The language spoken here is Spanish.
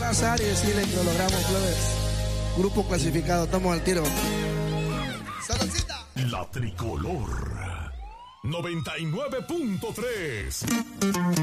abrazar y decirle que lo logramos, plebes. Grupo clasificado, estamos al tiro. ¡Saludcita! La Tricolor 99.3